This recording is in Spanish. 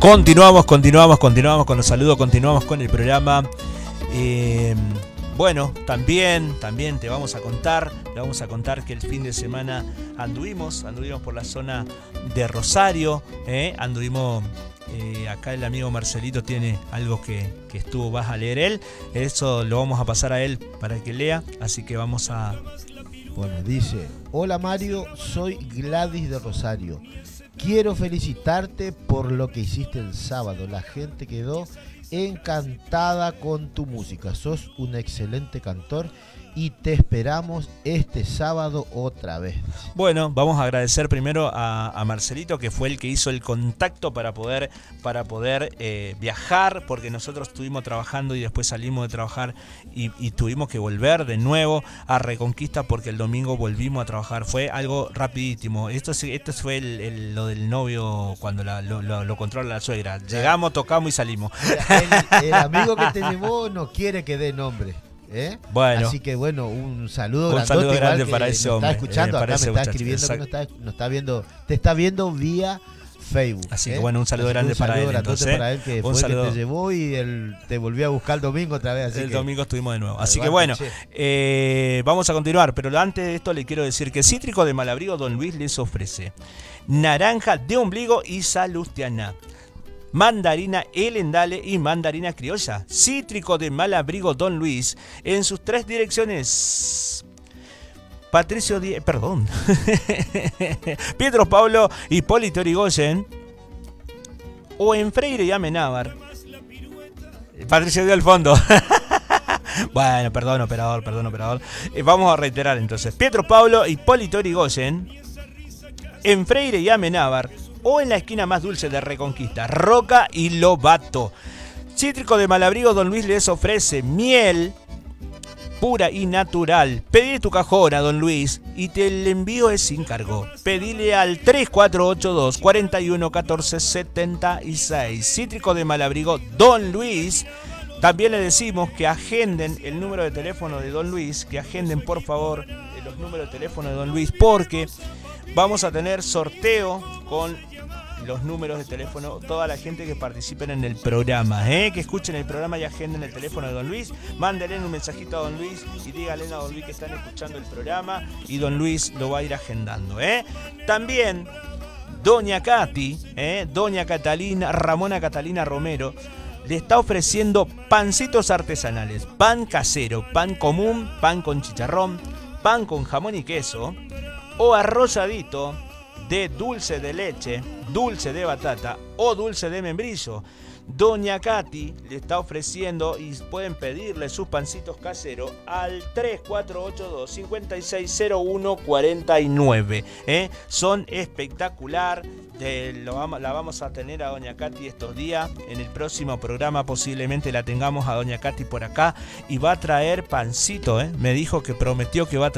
Continuamos con los saludos, continuamos con el programa. Bueno, también te vamos a contar que el fin de semana anduvimos por la zona de Rosario, anduvimos, acá el amigo Marcelito tiene algo que vas a leer él, eso lo vamos a pasar a él para que lea, así que vamos a... Bueno, dice: hola Mario, soy Gladys de Rosario. Quiero felicitarte por lo que hiciste el sábado. La gente quedó encantada con tu música. Sos un excelente cantor y te esperamos este sábado otra vez. Bueno, vamos a agradecer primero a Marcelito, que fue el que hizo el contacto para poder viajar, porque nosotros estuvimos trabajando y después salimos de trabajar y tuvimos que volver de nuevo a Reconquista porque el domingo volvimos a trabajar. Fue algo rapidísimo. Esto fue lo del novio cuando lo controla la suegra. Llegamos, tocamos y salimos. El amigo que te llevó no quiere que dé nombre. Bueno, así que bueno, un saludo grande para ese hombre. Está escuchando, acá me está escribiendo que nos está viendo, te está viendo vía Facebook. Así que bueno, un saludo grande para él. Entonces, para él que fue el que te llevó y él te volvió a buscar el domingo otra vez. Así el que domingo estuvimos de nuevo. Así que bueno, vamos a continuar. Pero antes de esto le quiero decir que Cítrico de Malabrigo Don Luis les ofrece naranja de ombligo y salustiana, mandarina Elendale y mandarina criolla. Cítrico de Malabrigo Don Luis en sus 3 direcciones: Pietro Pablo Hipólito Yrigoyen, o en Freire y Amenábar. Patricio dio al fondo. Bueno, perdón operador. Vamos a reiterar entonces: Pietro Pablo Hipólito Yrigoyen, en Freire y Amenábar, o en la esquina más dulce de Reconquista, Roca y Lobato. Cítrico de Malabrigo Don Luis les ofrece miel pura y natural. Pedí tu cajón a Don Luis y el envío es sin cargo. Pedile al 3482 41 14 76. Cítrico de Malabrigo Don Luis. También le decimos que agenden el número de teléfono de Don Luis, que agenden por favor los números de teléfono de Don Luis, porque vamos a tener sorteo con los números de teléfono, toda la gente que participen en el programa, que escuchen el programa y agenden el teléfono de Don Luis, mándenle un mensajito a Don Luis y díganle a Don Luis que están escuchando el programa y Don Luis lo va a ir agendando. También Doña Katy, Doña Catalina, Ramona Catalina Romero, le está ofreciendo pancitos artesanales, pan casero, pan común, pan con chicharrón, pan con jamón y queso, o arrolladito de dulce de leche, dulce de batata o dulce de membrillo. Doña Katy le está ofreciendo y pueden pedirle sus pancitos caseros al 3482 560149. Son espectacular. La vamos a tener a Doña Katy estos días. En el próximo programa posiblemente la tengamos a Doña Katy por acá y va a traer pancito. Me dijo que prometió que va a traer